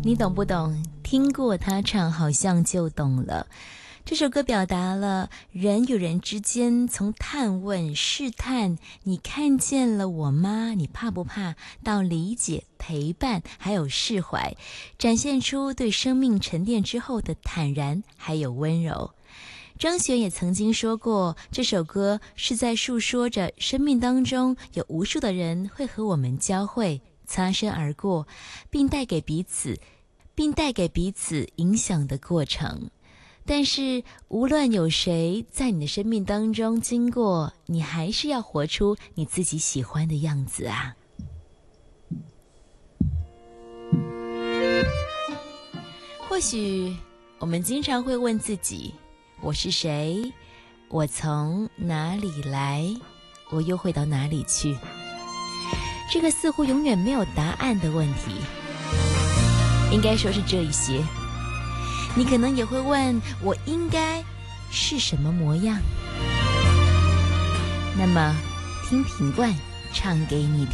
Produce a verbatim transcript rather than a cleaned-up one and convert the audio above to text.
你懂不懂？听过他唱，好像就懂了。这首歌表达了人与人之间从探问、试探，你看见了我吗？你怕不怕？到理解、陪伴，还有释怀，展现出对生命沉淀之后的坦然，还有温柔。张悬也曾经说过，这首歌是在诉说着生命当中有无数的人会和我们交汇、擦身而过，并带给彼此，并带给彼此影响的过程。但是无论有谁在你的生命当中经过，你还是要活出你自己喜欢的样子啊。或许我们经常会问自己，我是谁？我从哪里来？我又会到哪里去？这个似乎永远没有答案的问题，应该说是这一些。你可能也会问，我应该是什么模样？那么听品冠唱给你听。